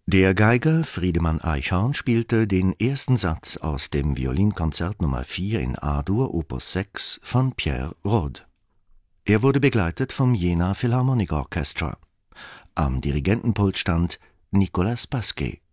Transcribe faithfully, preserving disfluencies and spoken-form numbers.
Der Geiger Friedemann Eichhorn spielte den ersten Satz aus dem Violinkonzert Nummer vier in A-Dur Opus sechs von Pierre Rode. Er wurde begleitet vom Jena Philharmonic Orchestra. Am Dirigentenpult stand Nicolas Pasquet.